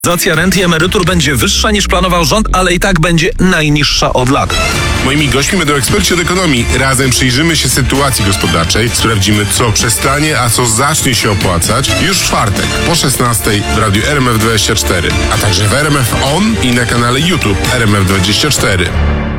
Waloryzacja rent i emerytur będzie wyższa niż planował rząd, ale i tak będzie najniższa od lat. Moimi gośćmi będą eksperci od ekonomii. Razem przyjrzymy się sytuacji gospodarczej, sprawdzimy, co przestanie, a co zacznie się opłacać już w czwartek po 16:00 w radiu RMF24, a także w RMF On i na kanale YouTube RMF24.